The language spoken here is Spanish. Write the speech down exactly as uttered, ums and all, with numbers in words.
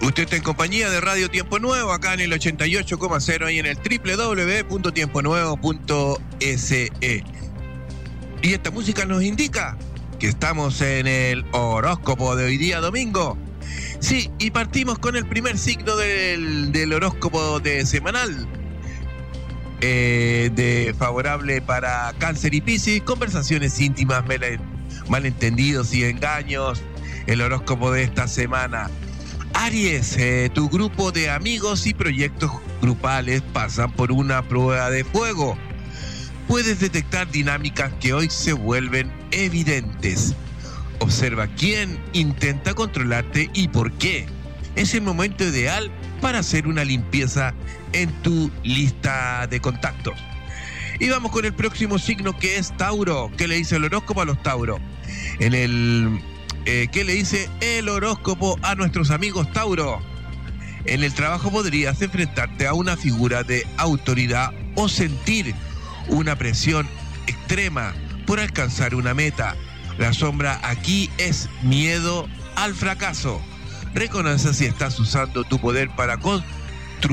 Usted está en compañía de Radio Tiempo Nuevo, acá en el ochenta y ocho coma cero y en el doble u doble u doble u punto tiempo nuevo punto es e. Y esta música nos indica que estamos en el horóscopo de hoy día domingo. Sí, y partimos con el primer signo del, del horóscopo de semanal. Eh, de favorable para Cáncer y Piscis, conversaciones íntimas, malentendidos y engaños. El horóscopo de esta semana. Aries, eh, tu grupo de amigos y proyectos grupales pasan por una prueba de fuego. Puedes detectar dinámicas que hoy se vuelven evidentes. Observa quién intenta controlarte y por qué. Es el momento ideal para hacer una limpieza en tu lista de contactos. Y vamos con el próximo signo, que es Tauro. ¿Qué le dice el horóscopo a los Tauro? En el... Eh, ¿Qué le dice el horóscopo a nuestros amigos Tauro? En el trabajo podrías enfrentarte a una figura de autoridad o sentir una presión extrema por alcanzar una meta. La sombra aquí es miedo al fracaso. Reconoce si estás usando tu poder para con-